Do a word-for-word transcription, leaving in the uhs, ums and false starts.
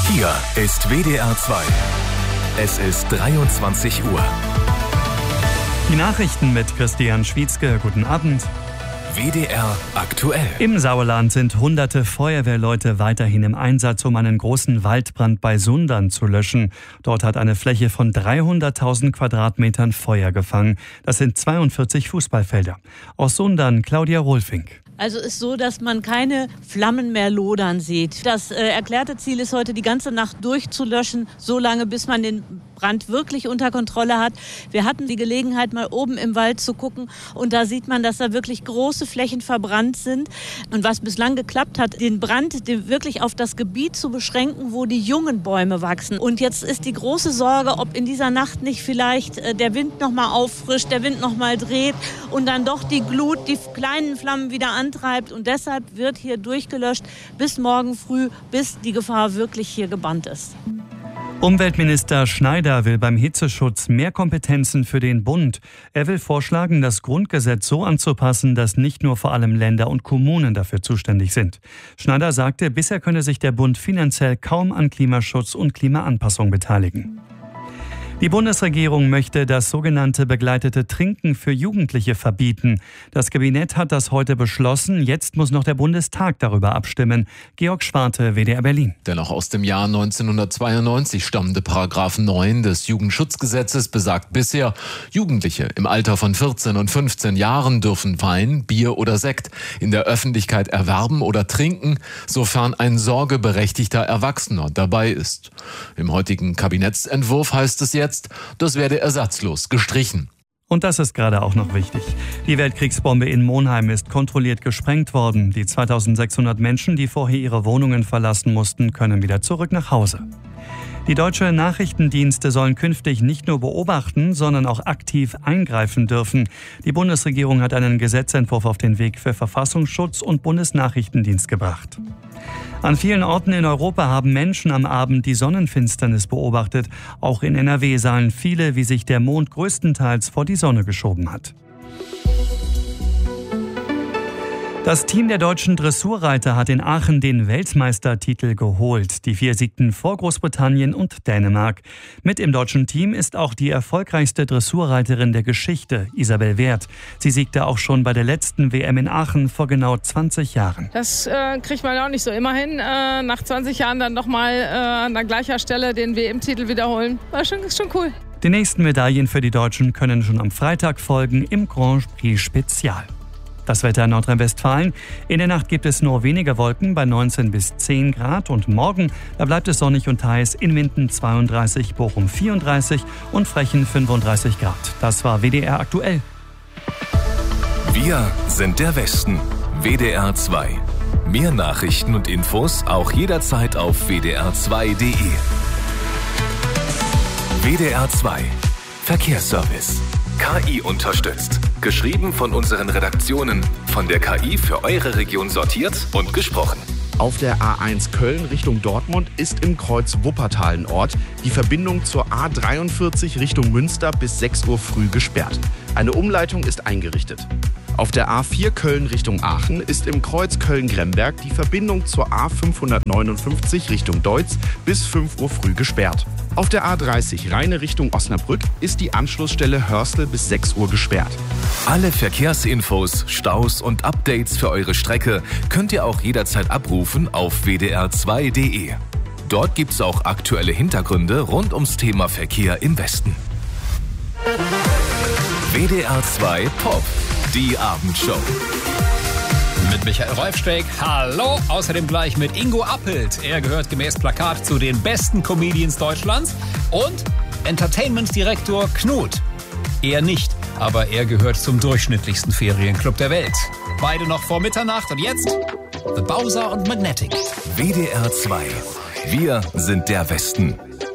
Hier ist W D R zwei. Es ist dreiundzwanzig Uhr. Die Nachrichten mit Christian Schwietzke. Guten Abend. W D R aktuell. Im Sauerland sind hunderte Feuerwehrleute weiterhin im Einsatz, um einen großen Waldbrand bei Sundern zu löschen. Dort hat eine Fläche von dreihunderttausend Quadratmetern Feuer gefangen. Das sind zweiundvierzig Fußballfelder. Aus Sundern Claudia Rohlfink. Also ist so, dass man keine Flammen mehr lodern sieht. Das äh, erklärte Ziel ist heute, die ganze Nacht durchzulöschen, so lange, bis man den Brand wirklich unter Kontrolle hat. Wir hatten die Gelegenheit, mal oben im Wald zu gucken, und da sieht man, dass da wirklich große Flächen verbrannt sind. Und was bislang geklappt hat, den Brand den wirklich auf das Gebiet zu beschränken, wo die jungen Bäume wachsen. Und jetzt ist die große Sorge, ob in dieser Nacht nicht vielleicht äh, der Wind noch mal auffrischt, der Wind noch mal dreht und dann doch die Glut, die kleinen Flammen wieder an treibt, und deshalb wird hier durchgelöscht bis morgen früh, bis die Gefahr wirklich hier gebannt ist. Umweltminister Schneider will beim Hitzeschutz mehr Kompetenzen für den Bund. Er will vorschlagen, das Grundgesetz so anzupassen, dass nicht nur vor allem Länder und Kommunen dafür zuständig sind. Schneider sagte, bisher könne sich der Bund finanziell kaum an Klimaschutz und Klimaanpassung beteiligen. Die Bundesregierung möchte das sogenannte begleitete Trinken für Jugendliche verbieten. Das Kabinett hat das heute beschlossen. Jetzt muss noch der Bundestag darüber abstimmen. Georg Schwarte, W D R Berlin. Der noch aus dem Jahr neunzehnhundertzweiundneunzig stammende Paragraph neun des Jugendschutzgesetzes besagt bisher, Jugendliche im Alter von vierzehn und fünfzehn Jahren dürfen Wein, Bier oder Sekt in der Öffentlichkeit erwerben oder trinken, sofern ein sorgeberechtigter Erwachsener dabei ist. Im heutigen Kabinettsentwurf heißt es jetzt, das werde ersatzlos gestrichen. Und das ist gerade auch noch wichtig. Die Weltkriegsbombe in Monheim ist kontrolliert gesprengt worden. Die zweitausendsechshundert Menschen, die vorher ihre Wohnungen verlassen mussten, können wieder zurück nach Hause. Die deutschen Nachrichtendienste sollen künftig nicht nur beobachten, sondern auch aktiv eingreifen dürfen. Die Bundesregierung hat einen Gesetzentwurf auf den Weg für Verfassungsschutz und Bundesnachrichtendienst gebracht. An vielen Orten in Europa haben Menschen am Abend die Sonnenfinsternis beobachtet. Auch in N R W sahen viele, wie sich der Mond größtenteils vor die Sonne geschoben hat. Das Team der deutschen Dressurreiter hat in Aachen den Weltmeistertitel geholt. Die vier siegten vor Großbritannien und Dänemark. Mit im deutschen Team ist auch die erfolgreichste Dressurreiterin der Geschichte, Isabel Werth. Sie siegte auch schon bei der letzten W M in Aachen vor genau zwanzig Jahren. Das äh, kriegt man auch nicht so immer hin. Äh, nach zwanzig Jahren dann nochmal äh, an der gleichen Stelle den W M-Titel wiederholen. War schon, ist schon cool. Die nächsten Medaillen für die Deutschen können schon am Freitag folgen im Grand Prix Spezial. Das Wetter in Nordrhein-Westfalen. In der Nacht gibt es nur wenige Wolken bei neunzehn bis zehn Grad. Und morgen, da bleibt es sonnig und heiß. In Minden zweiunddreißig, Bochum vierunddreißig und Frechen fünfunddreißig Grad. Das war W D R aktuell. Wir sind der Westen. W D R zwei. Mehr Nachrichten und Infos auch jederzeit auf w d r zwei punkt d e. W D R zwei. Verkehrsservice. K I unterstützt. Geschrieben von unseren Redaktionen. Von der K I für eure Region sortiert und gesprochen. Auf der A eins Köln Richtung Dortmund ist im Kreuz Wuppertal ein Ort. Die Verbindung zur A dreiundvierzig Richtung Münster bis sechs Uhr früh gesperrt. Eine Umleitung ist eingerichtet. Auf der A vier Köln Richtung Aachen ist im Kreuz Köln-Gremberg die Verbindung zur A fünfhundertneunundfünfzig Richtung Deutz bis fünf Uhr früh gesperrt. Auf der A dreißig Rheine Richtung Osnabrück ist die Anschlussstelle Hörstel bis sechs Uhr gesperrt. Alle Verkehrsinfos, Staus und Updates für eure Strecke könnt ihr auch jederzeit abrufen auf w d r zwei punkt d e. Dort gibt's auch aktuelle Hintergründe rund ums Thema Verkehr im Westen. W D R zwei Pop, die Abendshow. Mit Michael Rolfsteg, hallo, außerdem gleich mit Ingo Appelt. Er gehört gemäß Plakat zu den besten Comedians Deutschlands. Und Entertainment-Direktor Knut. Er nicht, aber er gehört zum durchschnittlichsten Ferienclub der Welt. Beide noch vor Mitternacht und jetzt The Bowser und Magnetic. W D R zwei. Wir sind der Westen.